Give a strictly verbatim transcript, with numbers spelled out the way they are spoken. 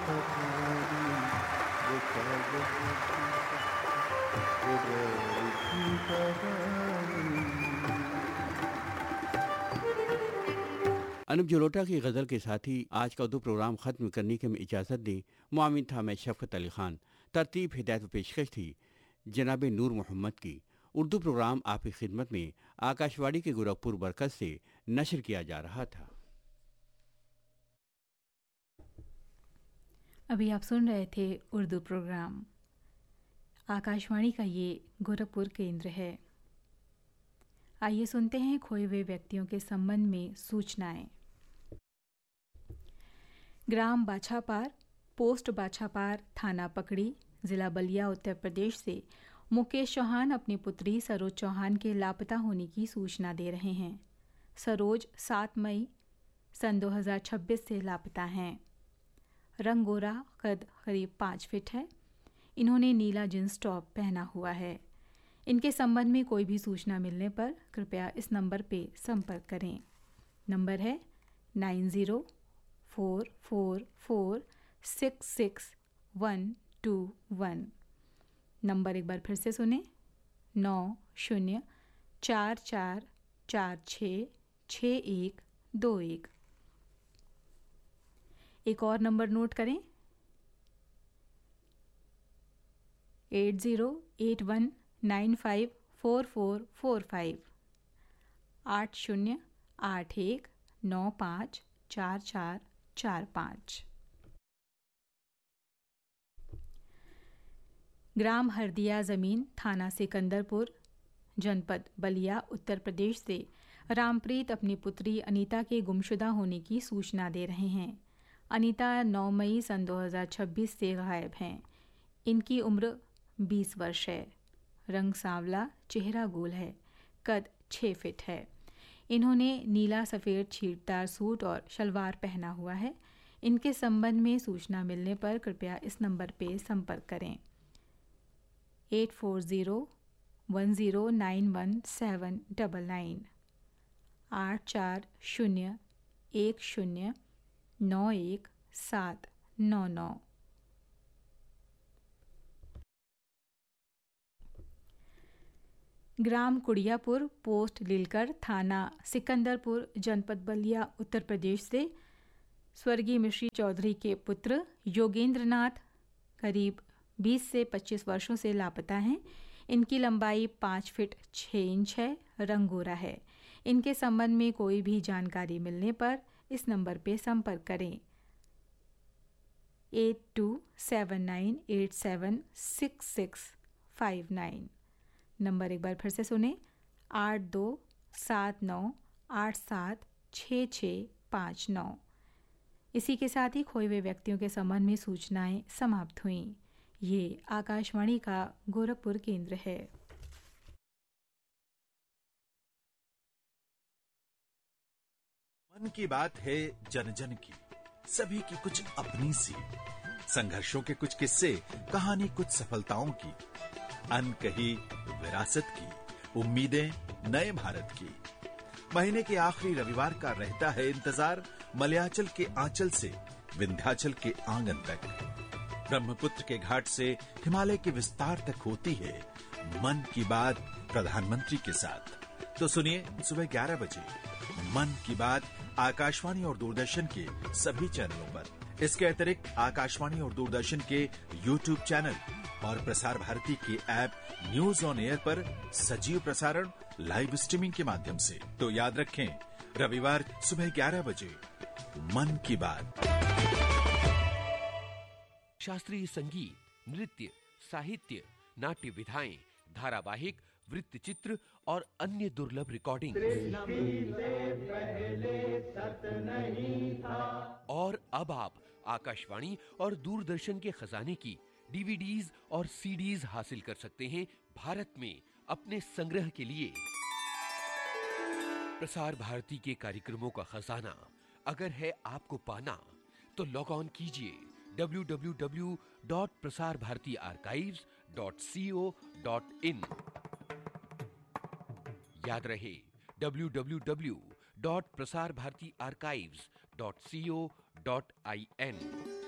अनूप जलोटा की गज़ल के साथ ही आज का उर्दू प्रोग्राम ख़त्म करने की हमें इजाज़त दी। मुआमिन था मैं शफ़क़त अली ख़ान। तरतीब हिदायत व पेशकश थी जनाब नूर मोहम्मद की। उर्दू प्रोग्राम आपकी खिदमत में आकाशवाणी के गोरखपुर मरकज़ से नशर किया जा रहा था। अभी आप सुन रहे थे उर्दू प्रोग्राम। आकाशवाणी का ये गोरखपुर केंद्र है। आइए सुनते हैं खोए हुए व्यक्तियों के संबंध में सूचनाएं। ग्राम बाछापार, पोस्ट बाछापार, थाना पकड़ी, जिला बलिया, उत्तर प्रदेश से मुकेश चौहान अपनी पुत्री सरोज चौहान के लापता होने की सूचना दे रहे हैं। सरोज सात मई सन दो हज़ार छब्बीस से लापता हैं। रंग गोरा, कद करीब पाँच फीट है। इन्होंने नीला जींस टॉप पहना हुआ है। इनके संबंध में कोई भी सूचना मिलने पर कृपया इस नंबर पे संपर्क करें। नंबर है nine zero four four four six six one two one. Number एक बार फिर से सुने, नौ शून्य चार चार चार छः छः एक दो एक। एक और नंबर नोट करें, eight zero eight one nine five four four four five. आठ शून्य आठ एक नौ पाँच चार चार चार पाँच। ग्राम हरदिया ज़मीन, थाना सिकंदरपुर, जनपद बलिया, उत्तर प्रदेश से रामप्रीत अपनी पुत्री अनीता के गुमशुदा होने की सूचना दे रहे हैं। अनीता नौ मई सन दो हज़ार छब्बीस से गायब हैं। इनकी उम्र बीस वर्ष है। रंग सांवला, चेहरा गोल है, कद छः फिट है। इन्होंने नीला सफ़ेद छींटदार सूट और शलवार पहना हुआ है। इनके संबंध में सूचना मिलने पर कृपया इस नंबर पर संपर्क करें, eight four zero one zero nine one seven double nine. आठ चार शून्य एक शून्य नौ एक सात नौ नौ। ग्राम कुड़ियापुर, पोस्ट लीलकर, थाना सिकंदरपुर, जनपद बलिया, उत्तर प्रदेश से स्वर्गीय मिश्री चौधरी के पुत्र योगेंद्रनाथ करीब बीस से पच्चीस वर्षों से लापता हैं। इनकी लंबाई पाँच फीट छः इंच है। रंग गोरा है। इनके संबंध में कोई भी जानकारी मिलने पर इस नंबर पर संपर्क करें, eight to seven nine eight seven six six five nine. Number एक बार फिर से सुने, आठ दो सात नौ आठ सात छः छः पाँच नौ। इसी के साथ ही खोए हुए व्यक्तियों के संबंध में सूचनाएं समाप्त हुईं। ये आकाशवाणी का गोरखपुर केंद्र है। मन की बात है जन जन की, सभी की कुछ अपनी सी, संघर्षों के कुछ किस्से, कहानी कुछ सफलताओं की, अनकही विरासत की, उम्मीदें नए भारत की। महीने के आखिरी रविवार का रहता है इंतजार, मलयाचल के आंचल से विंध्याचल के आंगन तक, ब्रह्मपुत्र के घाट से हिमालय के विस्तार तक होती है मन की बात प्रधानमंत्री के साथ। तो सुनिए सुबह ग्यारह बजे मन की बात आकाशवाणी और दूरदर्शन के सभी चैनलों पर। इसके अतिरिक्त आकाशवाणी और दूरदर्शन के यूट्यूब चैनल और प्रसार भारती के ऐप न्यूज ऑन एयर पर सजीव प्रसारण लाइव स्ट्रीमिंग के माध्यम से। तो याद रखें, रविवार सुबह ग्यारह बजे मन की बात। शास्त्रीय संगीत, नृत्य, साहित्य, नाट्य विधाएं, धारावाहिक, वृत्तचित्र और अन्य दुर्लभ रिकॉर्डिंग। और अब आप आकाशवाणी और दूरदर्शन के खजाने की डीवीडीज और सीडीज हासिल कर सकते हैं भारत में अपने संग्रह के लिए। प्रसार भारती के कार्यक्रमों का खजाना अगर है आपको पाना, तो लॉग ऑन कीजिए W W W dot Prasar Bharati archives dot C O dot in. याद रहे W W W dot Prasar Bharati archives dot C O dot I N.